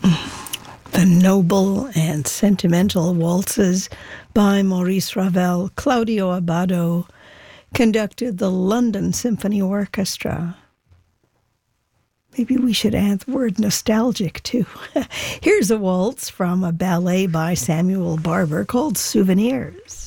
The noble and sentimental waltzes by Maurice Ravel. Claudio Abbado conducted the London Symphony Orchestra. Maybe we should add the word nostalgic, too. Here's a waltz from a ballet by Samuel Barber called Souvenirs.